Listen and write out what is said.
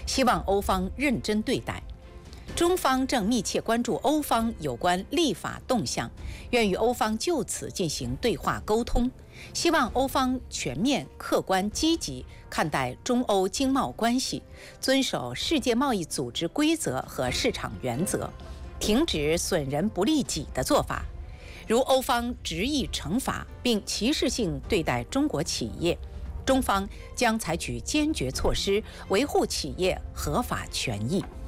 希望欧方认真对待。中方正密切关注欧方有关立法动向，愿与欧方就此进行对话沟通，希望欧方全面、客观、积极看待中欧经贸关系，遵守世界贸易组织规则和市场原则，停止损人不利己的做法。如欧方执意惩罚并歧视性对待中国企业，中方将采取坚决措施，维护企业合法权益。